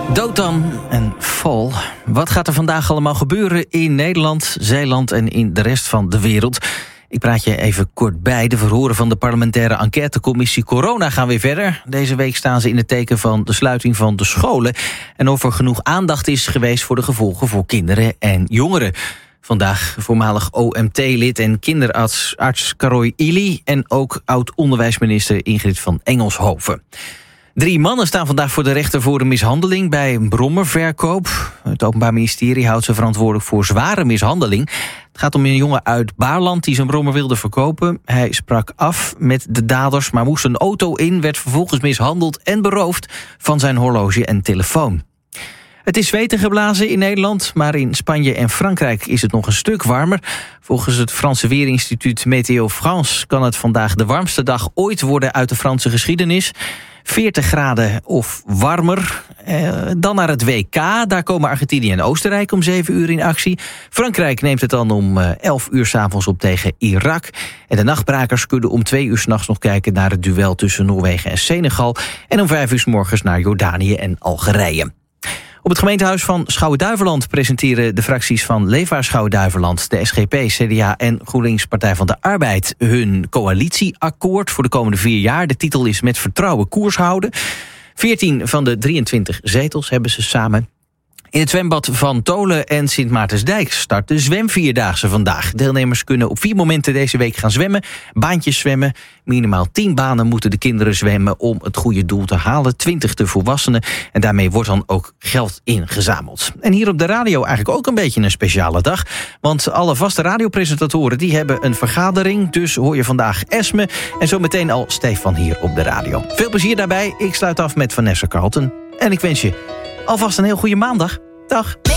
Dotan en Fall. Wat gaat er vandaag allemaal gebeuren in Nederland, Zeeland en in de rest van de wereld? Ik praat je even kort bij. De verhoren van de parlementaire enquêtecommissie Corona gaan weer verder. Deze week staan ze in het teken van de sluiting van de scholen. En of er genoeg aandacht is geweest voor de gevolgen voor kinderen en jongeren. Vandaag voormalig OMT-lid en kinderarts Karoy Ili en ook oud-onderwijsminister Ingrid van Engelshoven. 3 mannen staan vandaag voor de rechter voor een mishandeling bij een brommerverkoop. Het Openbaar Ministerie houdt ze verantwoordelijk voor zware mishandeling. Het gaat om een jongen uit Baarland die zijn brommer wilde verkopen. Hij sprak af met de daders, maar moest een auto in, werd vervolgens mishandeld en beroofd van zijn horloge en telefoon. Het is zweten geblazen in Nederland, maar in Spanje en Frankrijk is het nog een stuk warmer. Volgens het Franse Weerinstituut Météo France kan het vandaag de warmste dag ooit worden uit de Franse geschiedenis. 40 graden of warmer. Dan naar het WK. Daar komen Argentinië en Oostenrijk om 7 uur in actie. Frankrijk neemt het dan om 11 uur 's avonds op tegen Irak. En de nachtbrakers kunnen om 2 uur 's nachts nog kijken naar het duel tussen Noorwegen en Senegal. En om 5 uur 's morgens naar Jordanië en Algerije. Op het gemeentehuis van Schouwen-Duiveland presenteren de fracties van Leefbaar Schouwen-Duiveland, de SGP, CDA en GroenLinks Partij van de Arbeid hun coalitieakkoord voor de komende 4 jaar. De titel is Met vertrouwen koers houden. 14 van de 23 zetels hebben ze samen. In het zwembad van Tolen en Sint Maartensdijk start de zwemvierdaagse vandaag. Deelnemers kunnen op 4 momenten deze week gaan zwemmen. Baantjes zwemmen. Minimaal 10 banen moeten de kinderen zwemmen om het goede doel te halen. 20 de volwassenen. En daarmee wordt dan ook geld ingezameld. En hier op de radio eigenlijk ook een beetje een speciale dag. Want alle vaste radiopresentatoren die hebben een vergadering. Dus hoor je vandaag Esme en zo meteen al Stefan hier op de radio. Veel plezier daarbij. Ik sluit af met Vanessa Carlton. En ik wens je alvast een heel goede maandag. Dag.